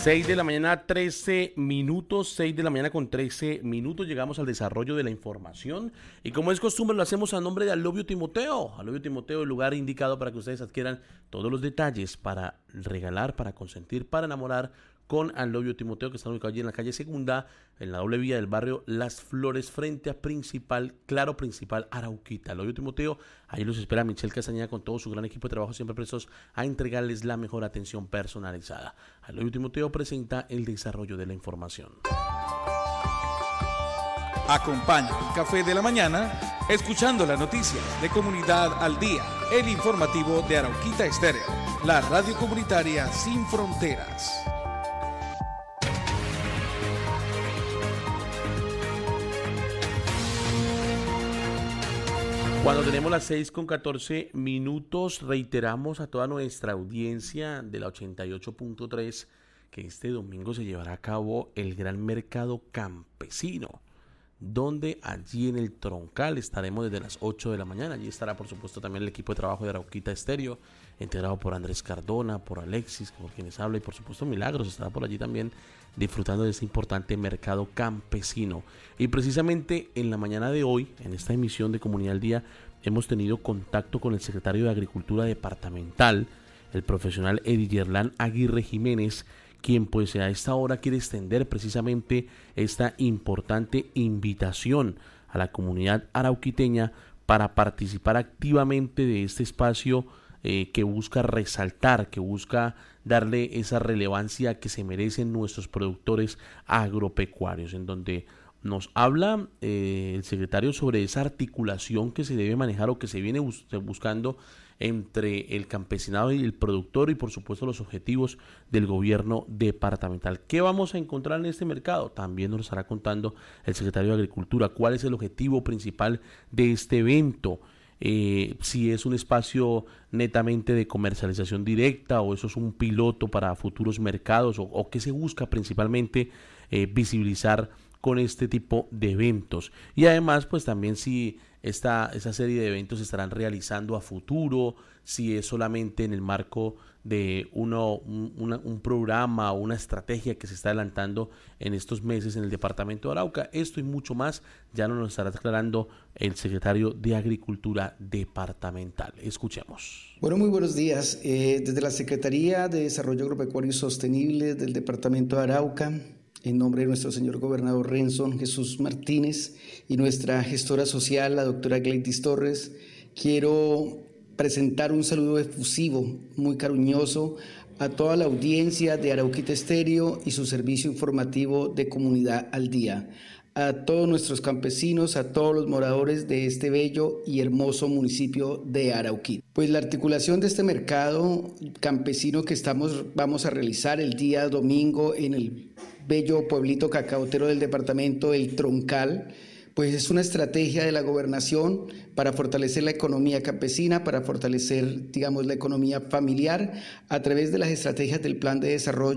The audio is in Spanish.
6 de la mañana, 13 minutos, 6 de la mañana con 13 minutos, llegamos al desarrollo de la información y como es costumbre lo hacemos a nombre de Alobio Timoteo. Alobio Timoteo, el lugar indicado para que ustedes adquieran todos los detalles para regalar, para consentir, para enamorar con Alobio Timoteo, que está ubicado allí en la calle Segunda, en la doble vía del barrio Las Flores, frente a Claro Principal Arauquita. Alobio Timoteo, ahí los espera Michelle Castañeda con todo su gran equipo de trabajo, siempre prestos a entregarles la mejor atención personalizada. Alobio Timoteo presenta el desarrollo de la información. Acompaña el café de la mañana escuchando las noticias de Comunidad al Día, el informativo de Arauquita Estéreo, la radio comunitaria sin fronteras. Cuando tenemos las 6:14 minutos, reiteramos a toda nuestra audiencia de la 88.3 que este domingo se llevará a cabo el Gran Mercado Campesino, donde allí en el Troncal estaremos desde las 8 de la mañana. Allí estará, por supuesto, también el equipo de trabajo de Arauquita Estéreo, integrado por Andrés Cardona, por Alexis, por quienes habla, y por supuesto Milagros estará por allí también disfrutando de este importante mercado campesino. Y precisamente en la mañana de hoy, en esta emisión de Comunidad al Día, hemos tenido contacto con el secretario de Agricultura departamental, el profesional Edillerlán Aguirre Jiménez, quien pues a esta hora quiere extender precisamente esta importante invitación a la comunidad arauquiteña para participar activamente de este espacio que busca resaltar, que busca darle esa relevancia que se merecen nuestros productores agropecuarios, en donde nos habla el secretario sobre esa articulación que se debe manejar o que se viene buscando entre el campesinado y el productor y por supuesto los objetivos del gobierno departamental. ¿Qué vamos a encontrar en este mercado? También nos estará contando el secretario de Agricultura cuál es el objetivo principal de este evento. Si es un espacio netamente de comercialización directa o eso es un piloto para futuros mercados o qué se busca principalmente visibilizar con este tipo de eventos. Y además pues también si esa serie de eventos se estarán realizando a futuro, si es solamente en el marco de un programa o una estrategia que se está adelantando en estos meses en el departamento de Arauca. Esto y mucho más ya nos lo estará aclarando el secretario de Agricultura departamental. Escuchemos. Bueno, muy buenos días. Desde la Secretaría de Desarrollo Agropecuario y Sostenible del departamento de Arauca, en nombre de nuestro señor gobernador Renson Jesús Martínez y nuestra gestora social, la doctora Gleidis Torres, quiero presentar un saludo efusivo, muy cariñoso, a toda la audiencia de Arauquita Estéreo y su servicio informativo de Comunidad al Día, a todos nuestros campesinos, a todos los moradores de este bello y hermoso municipio de Arauquita. Pues la articulación de este mercado campesino que vamos a realizar el día domingo en el bello pueblito cacautero del departamento, el Troncal, pues es una estrategia de la gobernación para fortalecer la economía campesina, para fortalecer, digamos, la economía familiar a través de las estrategias del Plan de Desarrollo